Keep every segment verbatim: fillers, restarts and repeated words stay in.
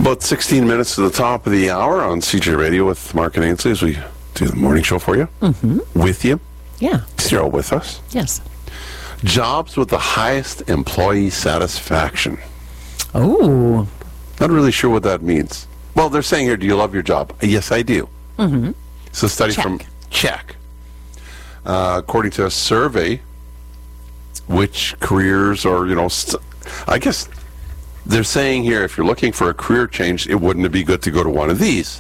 About sixteen minutes to the top of the hour on C J Radio with Mark and Ainsley as we do the morning show for you. Mm-hmm. With you. Yeah. You're all with us. Yes. Jobs with the highest employee satisfaction. Oh. Not really sure what that means. Well, they're saying here, do you love your job? Yes, I do. Mm-hmm. It's a study Check. from Check. Uh, according to a survey, which careers or, you know, st- I guess they're saying here, if you're looking for a career change, it wouldn't be good to go to one of these.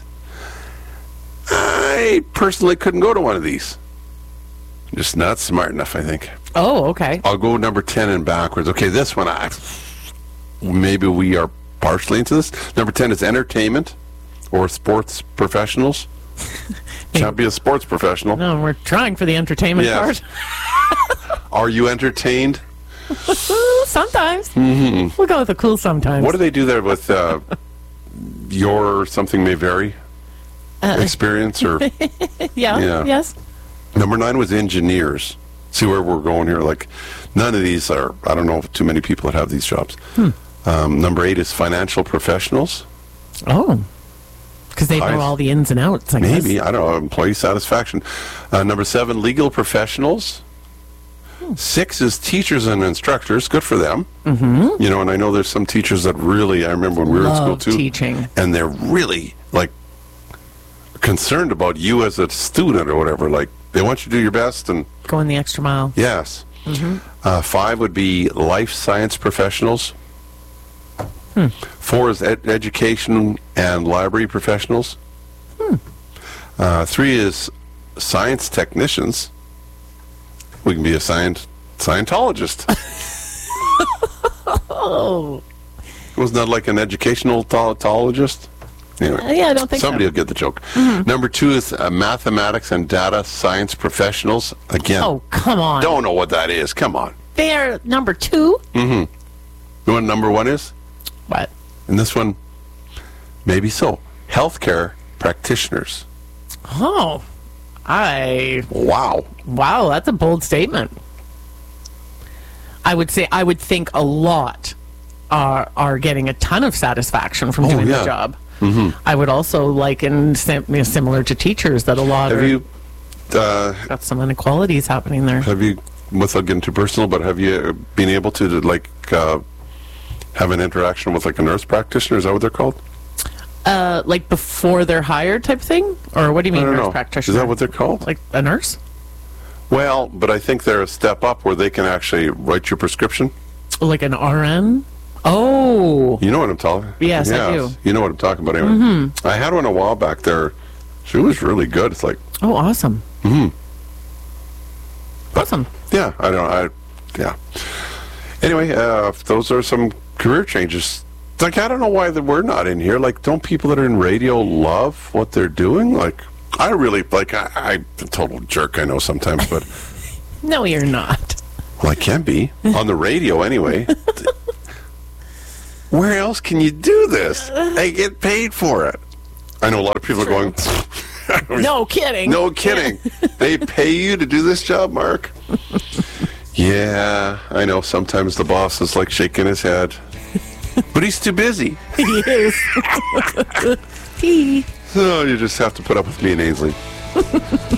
I personally couldn't go to one of these. Just not smart enough, I think. Oh, okay. I'll go number ten and backwards. Okay, this one, I maybe we are partially into this. Number ten is entertainment or sports professionals. Can't be a sports professional. No, we're trying for the entertainment Yes. part. Are you entertained? Sometimes. Mm-hmm. We'll go with the cool sometimes. What do they do there with uh, your something may vary Uh, experience? Or yeah, Yeah. yes. number nine was engineers. See where we're going here? Like, none of these are, I don't know of too many people that have these jobs. Hmm. Um, number eight is financial professionals. Oh. Because they know Five. all the ins and outs, I guess. Maybe, I don't know, employee satisfaction. Uh, number seven, legal professionals. Hmm. Six is teachers and instructors. Good for them. Mm-hmm. You know, and I know there's some teachers that really, I remember when we were in school Love too. teaching. And they're really, like, concerned about you as a student or whatever. Like, they want you to do your best and, Going the extra mile. yes. Mm-hmm. Uh, five would be life science professionals. Hmm. Four is ed- education and library professionals. Hmm. Uh, three is science technicians. We can be a scient- Scientologist. Oh. Wasn't that like an educational tologist? Anyway, Uh, yeah, I don't think somebody so. will get the joke. Mhm. Number two is uh, mathematics and data science professionals. Again, Oh, come on. don't know what that is. Come on. They're number two? Mm-hmm. You know what number one is? What? And this one, maybe so. Healthcare practitioners. Oh. I... Wow. Wow, that's a bold statement. I would say, I would think a lot are are getting a ton of satisfaction from Oh, doing yeah. the job. Mm-hmm. I would also liken sim- similar to teachers that a lot Have are you, uh, got some inequalities happening there. have you, without getting too personal, but have you been able to, to like, uh, have an interaction with like a nurse practitioner? Is that what they're called? Uh, like before they're hired type thing, or what do you I mean, don't nurse know. practitioner? Is that what they're called? Like a nurse? Well, but I think they're a step up where they can actually write your prescription. Like an R N? Oh. You know what I'm talking? Yes, I do. You know what I'm talking about. Anyway, Mm-hmm. I had one a while back there. She was really good. It's like, Oh, awesome. hmm Awesome. yeah, I don't know. I, yeah. Anyway, uh, those are some career changes. It's like, I don't know why that we're not in here. Like, don't people that are in radio love what they're doing? Like, I really, like, I, I'm a total jerk, I know sometimes, but, No, you're not. well, I can be. On the radio, anyway. Where else can you do this? I get paid for it. I know a lot of people are going, No kidding. no kidding. They pay you to do this job, Mark? Yeah, I know. Sometimes the boss is like shaking his head. But he's too busy. He is. He. So you just have to put up with me and Ainsley.